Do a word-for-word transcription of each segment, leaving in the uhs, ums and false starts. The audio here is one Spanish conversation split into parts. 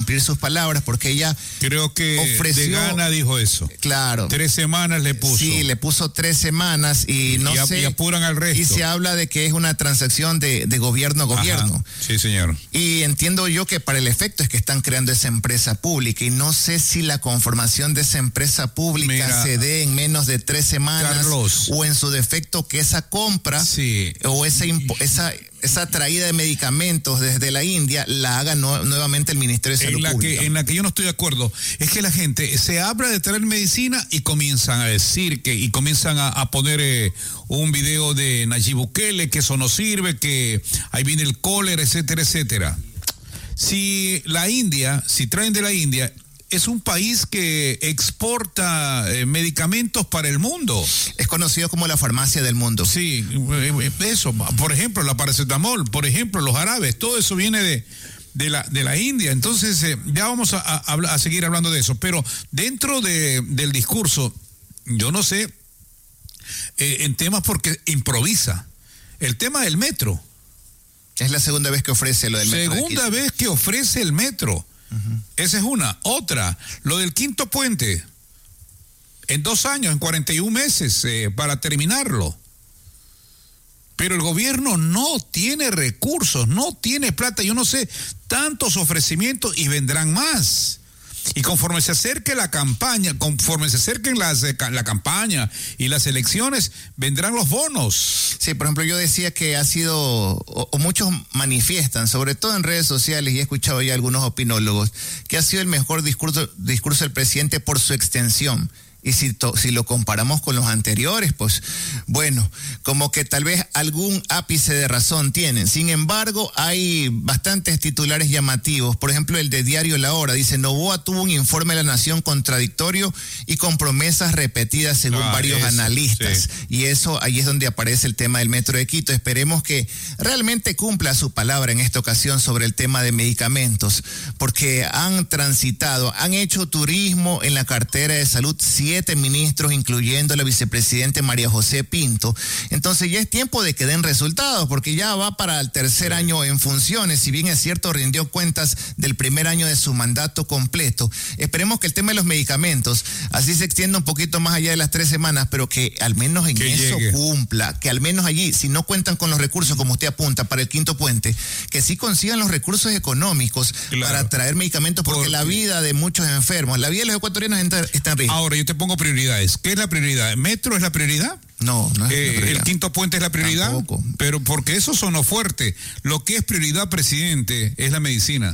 cumplir sus palabras, porque ella creo que ofreció, de gana dijo eso. Claro. Tres semanas le puso. Sí, le puso tres semanas y no y, a, sé. Y apuran al resto. Y se habla de que es una transacción de, de gobierno a gobierno. Ajá. Sí, señor. Y entiendo yo que para el efecto es que están creando esa empresa pública y no sé si la conformación de esa empresa pública Mira, se dé en menos de tres semanas, Carlos, o en su defecto que esa compra sí. o esa, esa esa traída de medicamentos desde la India la haga no, nuevamente el Ministerio de Salud en la Pública. Que, en la que yo no estoy de acuerdo es que la gente se habla de traer medicina y comienzan a decir que y comienzan a, a poner eh, un video de Nayib Bukele, que eso no sirve, que ahí viene el cólera, etcétera, etcétera. Si la India, si traen de la India, es un país que exporta eh, medicamentos para el mundo. Es conocido como la farmacia del mundo. Sí, eso, por ejemplo, la paracetamol, por ejemplo, los árabes, todo eso viene de, de, la, de la India. Entonces, eh, ya vamos a, a, a seguir hablando de eso. Pero dentro de, del discurso, yo no sé, eh, en temas porque improvisa. El tema del metro. Es la segunda vez que ofrece lo del metro. Segunda vez que ofrece el metro. Uh-huh. Esa es una. Otra, lo del quinto puente. En dos años, en cuarenta y un meses eh, para terminarlo. Pero el gobierno no tiene recursos, no tiene plata. Yo no sé, tantos ofrecimientos y vendrán más. Y conforme se acerque la campaña, conforme se acerquen las, la campaña y las elecciones, vendrán los bonos. Sí, por ejemplo, yo decía que ha sido, o, o muchos manifiestan, sobre todo en redes sociales, y he escuchado ya algunos opinólogos, que ha sido el mejor discurso, discurso del presidente por su extensión. Y si, to, si lo comparamos con los anteriores, pues bueno, como que tal vez algún ápice de razón tienen. Sin embargo, hay bastantes titulares llamativos. Por ejemplo, el de Diario La Hora dice: Noboa tuvo un informe de la Nación contradictorio y con promesas repetidas según ah, varios eso, analistas. Sí. Y eso, ahí es donde aparece el tema del Metro de Quito. Esperemos que realmente cumpla su palabra en esta ocasión sobre el tema de medicamentos, porque han transitado, han hecho turismo en la cartera de salud siete ministros, incluyendo la vicepresidente María José Pinto. Entonces ya es tiempo de que den resultados, porque ya va para el tercer año en funciones. Si bien es cierto, rindió cuentas del primer año de su mandato completo. Esperemos que el tema de los medicamentos así se extienda un poquito más allá de las tres semanas, pero que al menos en que eso llegue. Cumpla, que al menos allí, si no cuentan con los recursos, como usted apunta, para el quinto puente, que sí consigan los recursos económicos, claro, para traer medicamentos, porque ¿Por la vida de muchos enfermos, la vida de los ecuatorianos está en riesgo. Ahora, yo te pongo prioridades. ¿Qué es la prioridad? ¿Metro es la prioridad? No, no es eh, la prioridad. ¿El quinto puente es la prioridad? Tampoco. Pero porque eso sonó fuerte. Lo que es prioridad, presidente, es la medicina.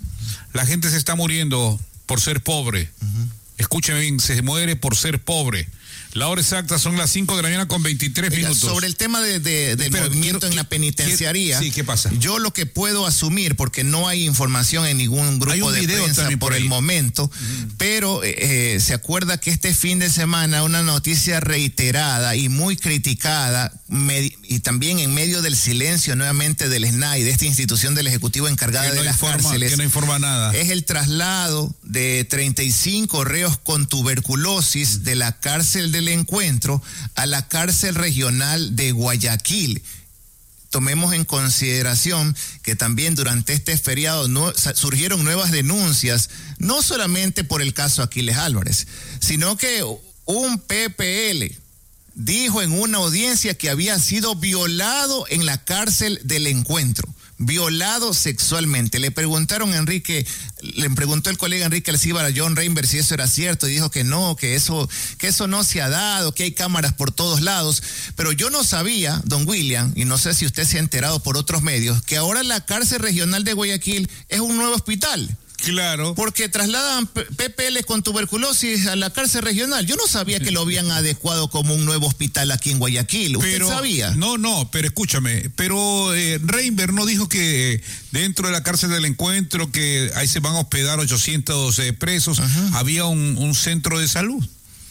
La gente se está muriendo por ser pobre. Uh-huh. Escúcheme bien, se muere por ser pobre. La hora exacta son las cinco de la mañana con veintitrés Oiga, minutos. Sobre el tema de, de, del Pero, movimiento quiero, en la penitenciaría. Sí, ¿qué pasa? Yo lo que puedo asumir, porque no hay información en ningún grupo de prensa por, por el momento, uh-huh. pero eh, se acuerda que este fin de semana una noticia reiterada y muy criticada, med- y también en medio del silencio nuevamente del S N A I, de esta institución del Ejecutivo encargada no de las informa, cárceles, que no informa nada. Es el traslado de treinta y cinco reos con tuberculosis de la cárcel de El Encuentro a la cárcel regional de Guayaquil. Tomemos en consideración que también durante este feriado no, surgieron nuevas denuncias, no solamente por el caso Aquiles Álvarez, sino que un P P L dijo en una audiencia que había sido violado en la cárcel del Encuentro. Violado sexualmente. Le preguntaron a Enrique, le preguntó el colega Enrique Alcíbar a John Reinberg si eso era cierto, y dijo que no, que eso, que eso no se ha dado, que hay cámaras por todos lados. Pero yo no sabía, don William, y no sé si usted se ha enterado por otros medios, que ahora la cárcel regional de Guayaquil es un nuevo hospital. Claro. Porque trasladan P P L con tuberculosis a la cárcel regional. Yo no sabía que lo habían adecuado como un nuevo hospital aquí en Guayaquil. ¿Usted pero, sabía? No, no, pero escúchame. Pero eh, Reinberg no dijo que dentro de la cárcel del Encuentro, que ahí se van a hospedar ochocientos eh, presos, ajá, había un, un centro de salud.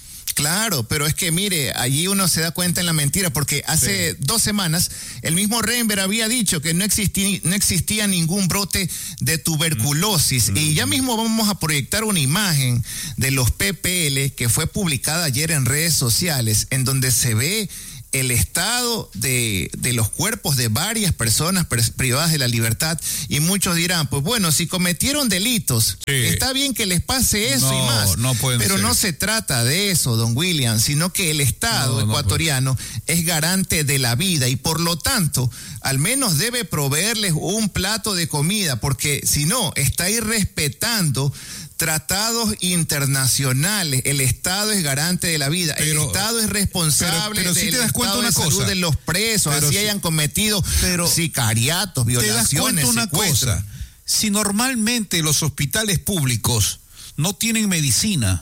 Claro, pero es que mire, allí uno se da cuenta en la mentira, porque hace sí. dos semanas el mismo Reinberg había dicho que no existía, no existía ningún brote de tuberculosis. Mm. Y ya mismo vamos a proyectar una imagen de los P P L que fue publicada ayer en redes sociales, en donde se ve el estado de, de los cuerpos de varias personas privadas de la libertad, y muchos dirán, pues bueno, si cometieron delitos, sí, está bien que les pase eso no, y más, no pero ser. No se trata de eso, don William, sino que el Estado no, ecuatoriano no es garante de la vida y por lo tanto, al menos debe proveerles un plato de comida, porque si no, está irrespetando tratados internacionales. El Estado es garante de la vida. Pero, el Estado es responsable pero, pero del si te das cuenta estado una de salud cosa, de los presos, así si, hayan cometido pero, sicariatos, violaciones, te das cuenta una secuestros. Cosa, si normalmente los hospitales públicos no tienen medicina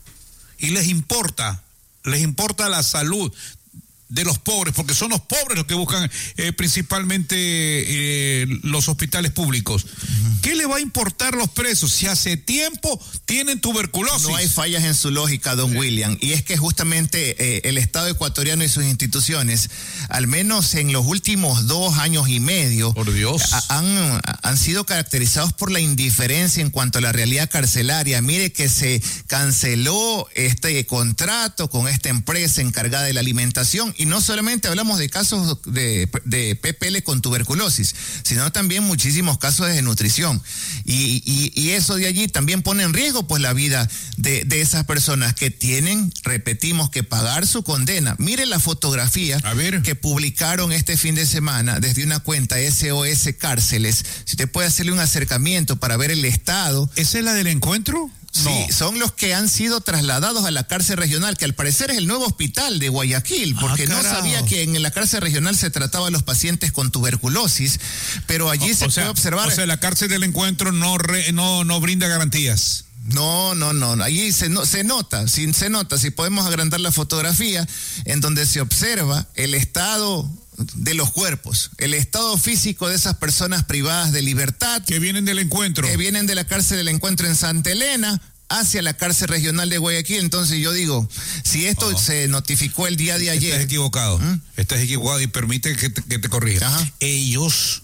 y les importa, les importa la salud de los pobres, porque son los pobres los que buscan eh, principalmente eh, los hospitales públicos. Uh-huh. ¿Qué le va a importar los presos si hace tiempo tienen tuberculosis? No hay fallas en su lógica, don sí. William, y es que justamente eh, el Estado ecuatoriano y sus instituciones, al menos en los últimos dos años y medio, por Dios, han, han sido caracterizados por la indiferencia en cuanto a la realidad carcelaria. Mire que se canceló este contrato con esta empresa encargada de la alimentación. Y no solamente hablamos de casos de, de P P L con tuberculosis, sino también muchísimos casos de desnutrición. Y, y, y eso de allí también pone en riesgo pues la vida de, de esas personas que tienen, repetimos, que pagar su condena. Mire la fotografía que publicaron este fin de semana desde una cuenta S O S Cárceles. Si usted puede hacerle un acercamiento para ver el estado. ¿Esa es la del encuentro? Sí, no. Son los que han sido trasladados a la cárcel regional, que al parecer es el nuevo hospital de Guayaquil, porque ah, no sabía que en la cárcel regional se trataba a los pacientes con tuberculosis, pero allí o, se o puede sea, observar. O sea, la cárcel del encuentro no, re, no, no brinda garantías. No, no, no, allí se, no, se nota, si, se nota, si podemos agrandar la fotografía, en donde se observa el estado de los cuerpos, el estado físico de esas personas privadas de libertad. Que vienen del encuentro. Que vienen de la cárcel del encuentro en Santa Elena hacia la cárcel regional de Guayaquil. Entonces yo digo, si esto oh. se notificó el día de ayer. Estás equivocado, ¿Mm? estás equivocado y permite que te, que te corrija. Ajá. Ellos,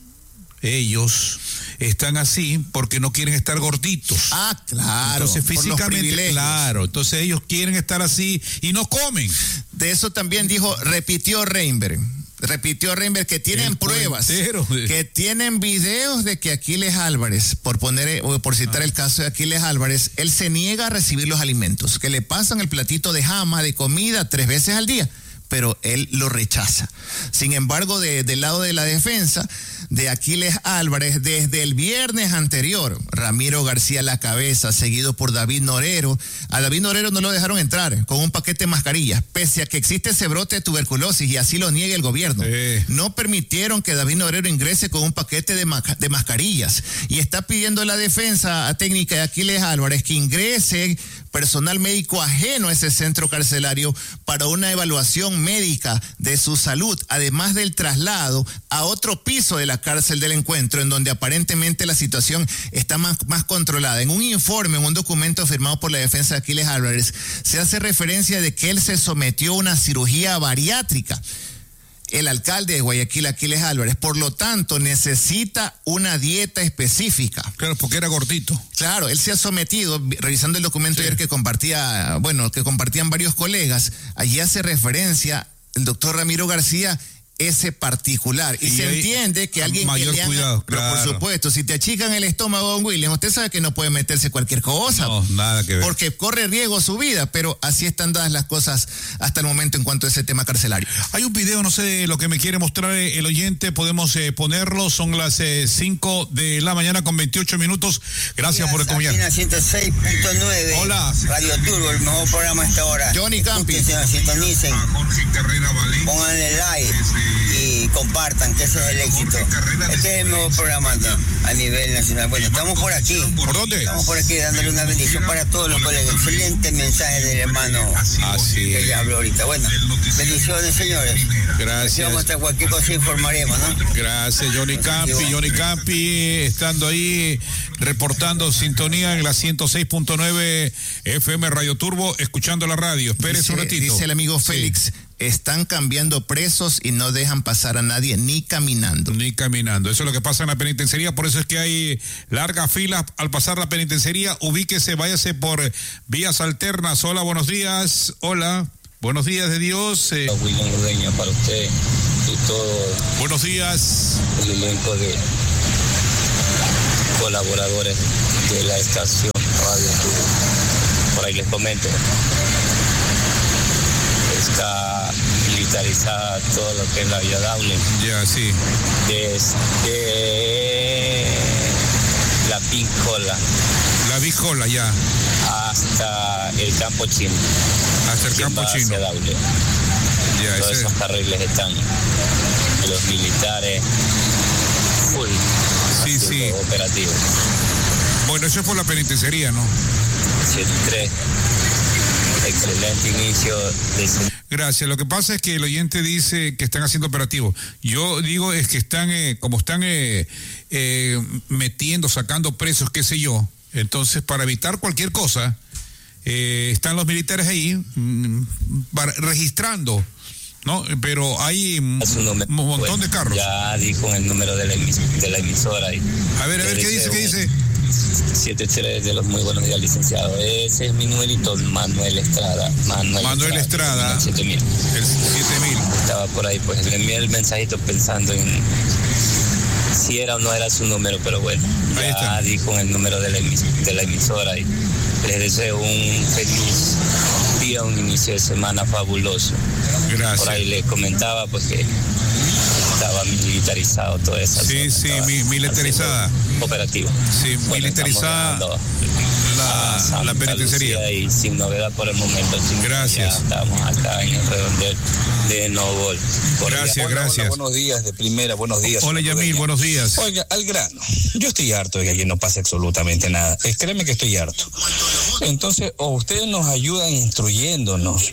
ellos están así porque no quieren estar gorditos. Ah, claro. Entonces físicamente, claro, entonces ellos quieren estar así y no comen. De eso también dijo, repitió Reinberg. Repitió Reinberg que tienen el pruebas, cuentero. que tienen videos de que Aquiles Álvarez, por poner o por citar ah. el caso de Aquiles Álvarez, él se niega a recibir los alimentos, que le pasan el platito de jama, de comida, tres veces al día, pero él lo rechaza. Sin embargo, de, del lado de la defensa de Aquiles Álvarez, desde el viernes anterior, Ramiro García La Cabeza, seguido por David Norero. A David Norero no lo dejaron entrar con un paquete de mascarillas, pese a que existe ese brote de tuberculosis y así lo niega el gobierno. Sí. No permitieron que David Norero ingrese con un paquete de, ma- de mascarillas y está pidiendo la defensa a técnica de Aquiles Álvarez que ingrese personal médico ajeno a ese centro carcelario para una evaluación médica de su salud, además del traslado a otro piso de la cárcel del encuentro, en donde aparentemente la situación está más, más controlada. En un informe, en un documento firmado por la defensa de Aquiles Álvarez, se hace referencia de que él se sometió a una cirugía bariátrica. El alcalde de Guayaquil, Aquiles Álvarez, por lo tanto, necesita una dieta específica. Claro, porque era gordito. Claro, él se ha sometido, revisando el documento sí. ayer que compartía, bueno, que compartían varios colegas, allí hace referencia el doctor Ramiro García, ese particular. Y, y se entiende que alguien mayor que le haga, cuidado, pero claro. por supuesto, si te achican el estómago, don William, usted sabe que no puede meterse cualquier cosa. No, nada que ver. Porque corre riesgo su vida, pero así están dadas las cosas hasta el momento en cuanto a ese tema carcelario. Hay un video, no sé lo que me quiere mostrar el oyente, podemos eh, ponerlo, son las cinco eh, de la mañana con veintiocho minutos. Gracias por acompañarnos. ciento seis punto nueve. Hola. Radio Turbo, el mejor programa a esta hora. Johnny Campi. Sintonicen, pónganle like y compartan, que ese es el éxito. Este es el nuevo programa, ¿no?, a nivel nacional. Bueno, estamos por aquí. ¿Por dónde? Estamos por aquí dándole una bendición para todos los colegas. Excelente mensaje del hermano Así que es. le hablo ahorita. Bueno, bendiciones, señores. Gracias. Vamos a cualquier cosa informaremos, ¿no? Gracias, Johnny Campi. Johnny Campi, estando ahí, reportando sintonía en la ciento seis punto nueve F M Radio Turbo, escuchando la radio. Espérese un ratito. Dice el amigo Félix. Sí. Están cambiando presos y no dejan pasar a nadie ni caminando. Ni caminando. Eso es lo que pasa en la penitenciaría. Por eso es que hay largas filas al pasar la penitenciaría. Ubíquese, váyase por vías alternas. Hola, buenos días. Hola. Buenos días de Dios. Eh. William Urdeña para usted y todo. Buenos días. El elenco de colaboradores de la estación Radio Sur. Por ahí les comento. Está militarizada todo lo que es la Vía Daule. Ya, yeah, sí. Desde la Pincola. La Bicola, ya. Hasta el campo chino. Hasta el campo chino. Hacia Daule. Yeah, Todos ese... esos carriles están los militares full. Sí, sí. Operativos. Bueno, eso es por la penitenciaría, ¿no? siete tres. Excelente inicio de... Gracias. Lo que pasa es que el oyente dice que están haciendo operativos. Yo digo es que están, eh, como están eh, eh, metiendo, sacando presos, qué sé yo. Entonces, para evitar cualquier cosa, eh, están los militares ahí mmm, para, registrando, ¿no? Pero hay un montón bueno, de carros. Ya di con el número de la, emis de la emisora ahí. A ver, a ver, ¿qué dice? ¿Qué dice? siete tres de los muy buenos días, licenciado. Ese es mi numerito, Manuel Estrada. Manuel, Manuel Estrada. siete mil. El siete mil. Estaba por ahí, pues le envié el mensajito pensando en si era o no era su número, pero bueno, ahí ya está. Di con el número de la, emis de la emisora y les deseo un feliz día, un inicio de semana fabuloso. Gracias. Por ahí les comentaba pues que estaba militarizado toda esa sí, zona. Sí, sí, militarizada. Operativo. Sí, bueno, militarizada la, la penitenciaría. Y sin novedad por el momento. Gracias. Ya estamos acá en el redondel de Novol. Gracias, hola, gracias. Hola, buenos días, de primera, buenos días. Hola, Yamil, buenos días. Oiga, al grano, yo estoy harto de que aquí no pase absolutamente nada. Eh, créeme que estoy harto. Entonces, o ustedes nos ayudan instruyéndonos,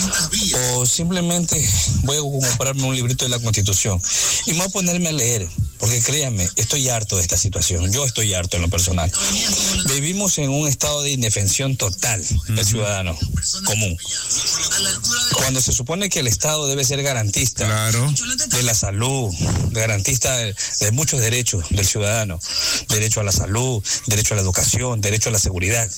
o simplemente voy a comprarme un librito de la Constitución y me voy a ponerme a leer, porque créanme, estoy harto de esta situación. Yo estoy harto en lo personal. Vivimos en un estado de indefensión total del ciudadano común. Cuando se supone que el Estado debe ser garantista, claro, de la salud, garantista de, de muchos derechos del ciudadano, derecho a la salud, derecho a la educación, derecho a la seguridad.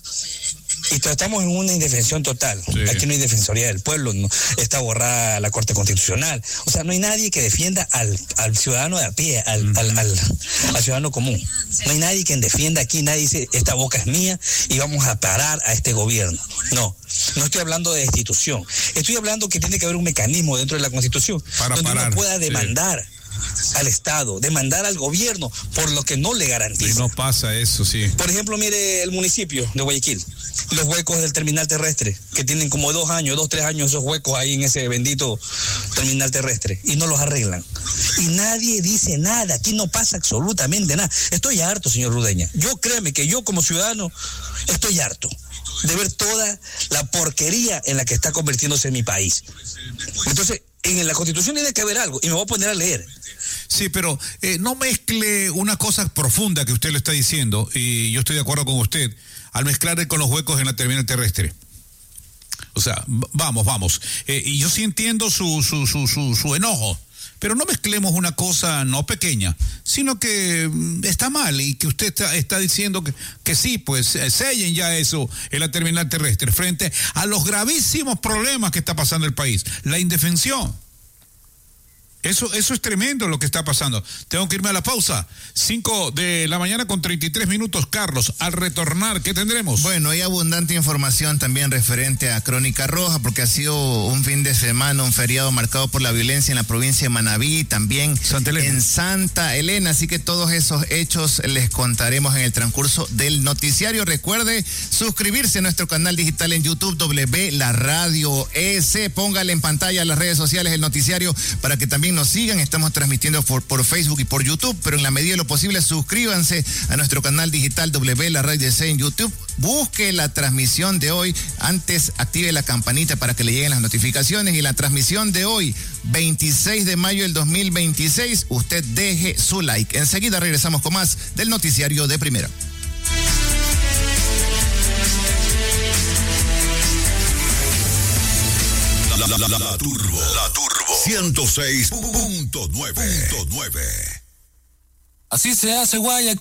Y estamos en una indefensión total. Sí. Aquí no hay defensoría del pueblo, no, está borrada la Corte Constitucional. O sea, no hay nadie que defienda al, al ciudadano de a pie, al, al, al, al ciudadano común. No hay nadie que defienda aquí, nadie dice, esta boca es mía y vamos a parar a este gobierno. No, no estoy hablando de destitución. Estoy hablando que tiene que haber un mecanismo dentro de la Constitución para donde parar. Uno pueda demandar. Sí. Al Estado, demandar al gobierno por lo que no le garantiza. Y no pasa eso, sí. Por ejemplo, mire el municipio de Guayaquil, los huecos del terminal terrestre, que tienen como dos años, dos, tres años esos huecos ahí en ese bendito terminal terrestre, y no los arreglan. Y nadie dice nada, aquí no pasa absolutamente nada. Estoy harto, señor Urdeña. Yo créame que yo como ciudadano estoy harto de ver toda la porquería en la que está convirtiéndose mi país. Entonces, en la Constitución tiene que haber algo, y me voy a poner a leer. Sí, pero eh, no mezcle una cosa profunda que usted lo está diciendo, y yo estoy de acuerdo con usted, al mezclar con los huecos en la terminal terrestre. O sea, vamos, vamos. Eh, y yo sí entiendo su, su, su, su, su enojo, pero no mezclemos una cosa no pequeña, sino que está mal y que usted está, está diciendo que, que sí, pues sellen ya eso en la terminal terrestre frente a los gravísimos problemas que está pasando el país, la indefensión. Eso, eso es tremendo lo que está pasando. Tengo que irme a la pausa. cinco de la mañana con treinta y tres minutos. Carlos, al retornar, ¿qué tendremos? Bueno, hay abundante información también referente a Crónica Roja, porque ha sido un fin de semana, un feriado marcado por la violencia en la provincia de Manabí, también Santa en Santa Elena. Así que todos esos hechos les contaremos en el transcurso del noticiario. Recuerde suscribirse a nuestro canal digital en YouTube, W La Radio S. Póngale en pantalla las redes sociales el noticiario para que también nos sigan. Estamos transmitiendo por, por Facebook y por YouTube, pero en la medida de lo posible suscríbanse a nuestro canal digital W La Radio S en YouTube. Busque la transmisión de hoy, antes active la campanita para que le lleguen las notificaciones, y la transmisión de hoy, veintiséis de mayo del dos mil veintiséis, usted deje su like. Enseguida regresamos con más del noticiario de Primera. La, la, la, la Turbo, la Turbo ciento seis punto nueve. Así se hace Guayaquil.